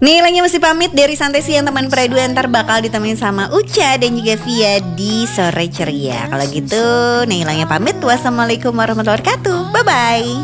Nailanya mesti pamit dari Santai Siang teman Predu, ntar bakal ditemenin sama Uca dan juga Via di Sore Ceria. Kalau gitu Nailanya pamit. Wassalamualaikum warahmatullahi wabarakatuh. Bye-bye.